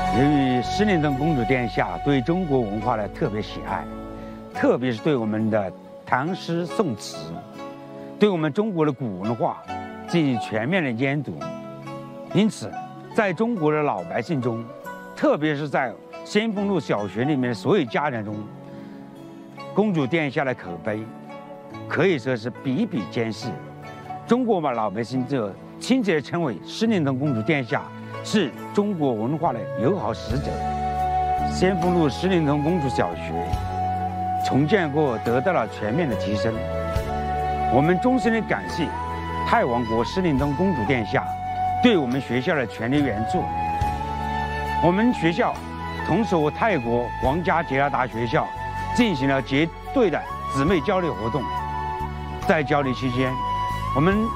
由于施令登公主殿下对中国文化的特别喜爱，特别是对我们的唐诗宋词，对我们中国的古文化进行全面的研读，因此，在中国的老百姓中，特别是在先锋路小学里面的所有家长中，公主殿下的口碑可以说是比比皆是。中国老百姓就亲切地称为施令登公主殿下是中国文化的友好使者。先锋路施令登公主小学重建过，得到了全面的提升。我们衷心的感谢泰王国施令登公主殿下对我们学校的全力援助。我们学校同时和泰国皇家捷达大学校进行了结对的姊妹交流活动。在交流期间，我们